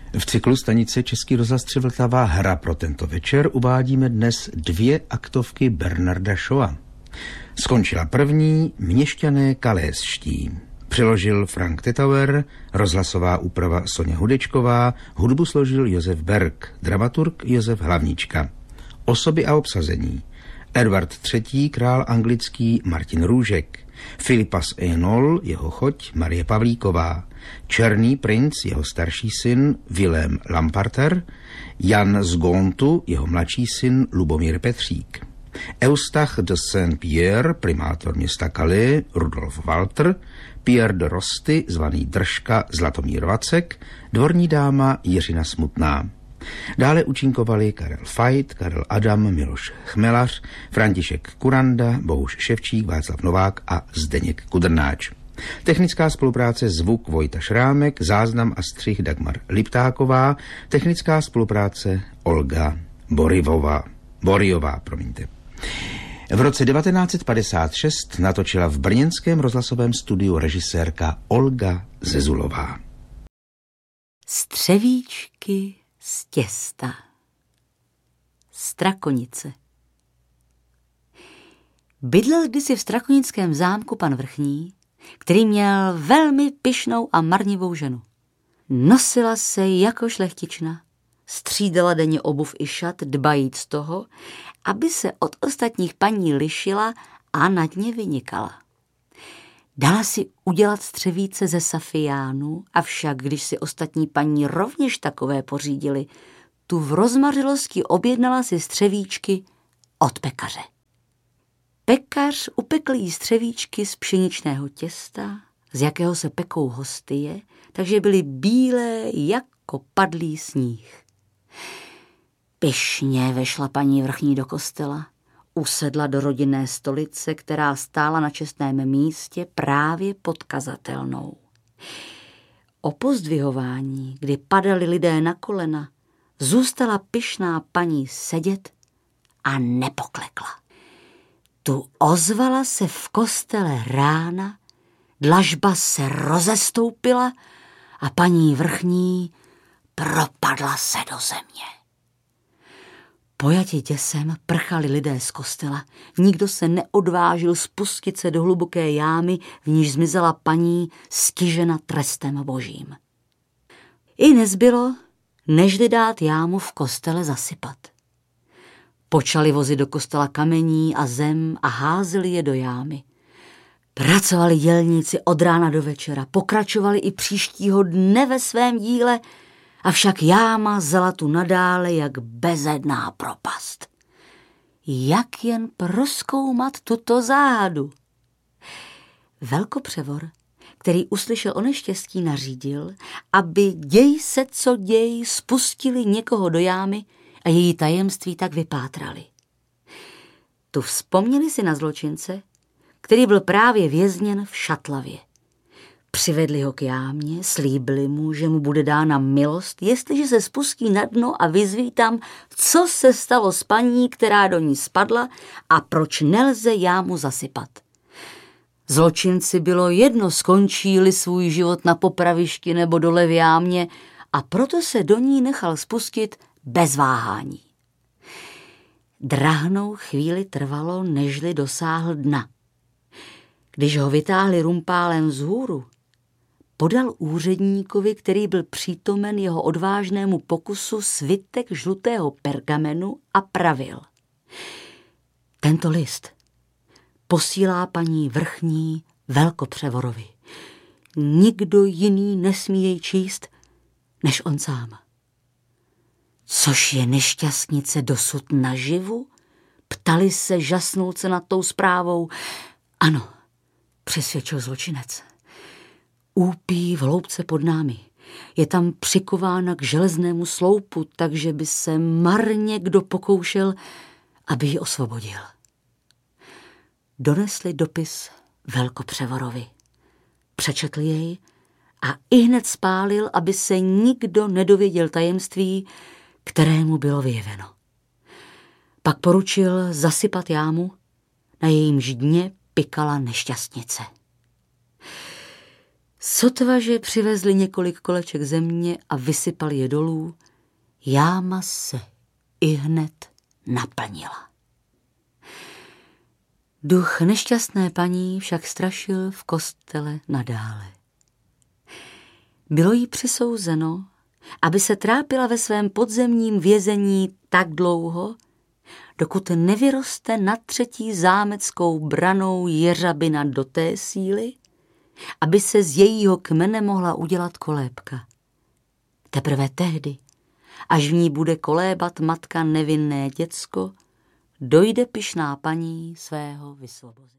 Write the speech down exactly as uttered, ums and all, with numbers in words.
V cyklu stanice Český rozhlas Tři Vltava Hra pro tento večer uvádíme dnes dvě aktovky Bernarda Shawa. Skončila první Měšťané kalézští. Přiložil Frank Tetauer, rozhlasová úprava Soňa Hudečková, hudbu složil Josef Berg, dramaturg Josef Hlavníčka. Osoby a obsazení: Edvard třetí, král anglický Martin Růžek, Filipas Enol, jeho choť Marie Pavlíková, Černý princ, jeho starší syn Vilém Lamparter, Jan z Gontu, jeho mladší syn Lubomír Petřík, Eustach de Saint-Pierre, primátor města Calais Rudolf Walter, Pierre de Rosty, zvaný Držka Zlatomír Vacek, dvorní dáma Jiřina Smutná. Dále účinkovali Karel Fajt, Karel Adam, Miloš Chmelař, František Kuranda, Bohuš Ševčík, Václav Novák a Zdeněk Kudrnáč. Technická spolupráce zvuk Vojta Šrámek, záznam a střih Dagmar Liptáková, technická spolupráce Olga Borivová. Borijová, promiňte. V roce devatenáct set padesát šest natočila v brněnském rozhlasovém studiu režisérka Olga Zezulová. Střevíčky z těsta. Strakonice. Bydlel kdysi v strakonickém zámku pan Vrchní, který měl velmi pyšnou a marnivou ženu. Nosila se jako šlechtična, střídala denně obuv i šat, dbajíc toho, aby se od ostatních paní lišila a nad ně vynikala. Dala si udělat střevíce ze safiánu, avšak když si ostatní paní rovněž takové pořídili, tu v rozmařilosti objednala si střevíčky od pekaře. Pekař upekl jí střevíčky z pšeničného těsta, z jakého se pekou hostie, takže byly bílé jako padlý sníh. Pyšně vešla paní Vrchní do kostela, usedla do rodinné stolice, která stála na čestném místě právě pod kazatelnou. O pozdvihování, kdy padali lidé na kolena, zůstala pyšná paní sedět a nepoklekla. Tu ozvala se v kostele rána, dlažba se rozestoupila a paní Vrchní propadla se do země. Pojati děsem prchali lidé z kostela, nikdo se neodvážil spustit se do hluboké jámy, v níž zmizela paní stižena trestem božím. I nezbylo, nežli dát jámu v kostele zasypat. Počali vozit do kostela kamení a zem a házeli je do jámy. Pracovali dělníci od rána do večera, pokračovali i příštího dne ve svém díle, avšak jáma zela tu nadále jak bezedná propast. Jak jen prozkoumat tuto záhadu? Velkopřevor, který uslyšel o neštěstí, nařídil, aby děj se co děj spustili někoho do jámy a její tajemství tak vypátrali. Tu vzpomněli si na zločince, který byl právě vězněn v Šatlavě. Přivedli ho k jámě, slíbili mu, že mu bude dána milost, jestliže se spustí na dno a vyzví tam, co se stalo s paní, která do ní spadla a proč nelze jámu zasypat. Zločinci bylo jedno, skončí-li svůj život na popravišti nebo dole v jámě, a proto se do ní nechal spustit bez váhání. Drahnou chvíli trvalo, nežli dosáhl dna. Když ho vytáhli rumpálem vzhůru, podal úředníkovi, který byl přítomen jeho odvážnému pokusu, svitek žlutého pergamenu a pravil: tento list posílá paní Vrchní Velkopřevorovi. Nikdo jiný nesmí jej číst, než on sám. Což je nešťastnice dosud naživu? Ptali se žasnouce nad tou zprávou. Ano, přesvědčil zločinec. Úpí v hloubce pod námi. Je tam přikována k železnému sloupu, takže by se marně kdo pokoušel, aby ji osvobodil. Donesli dopis Velkopřevorovi. Přečetl jej a ihned spálil, aby se nikdo nedověděl tajemství, kterému bylo vyjeveno. Pak poručil zasypat jámu, na jejímž dně pikala nešťastnice. Sotva, že přivezli několik koleček země a vysypali je dolů, jáma se ihned naplnila. Duch nešťastné paní však strašil v kostele nadále. Bylo jí přisouzeno, aby se trápila ve svém podzemním vězení tak dlouho, dokud nevyroste nad třetí zámeckou branou jeřabina do té síly, aby se z jejího kmene mohla udělat kolébka. Teprve tehdy, až v ní bude kolébat matka nevinné děcko, dojde pyšná paní svého vysvobození.